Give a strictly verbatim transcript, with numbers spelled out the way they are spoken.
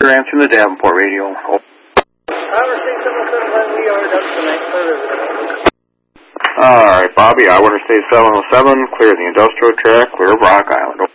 You're answering the Davenport radio. Oh. All right, Bobby, I want to stay seven oh seven, clear the industrial track, clear of Rock Island.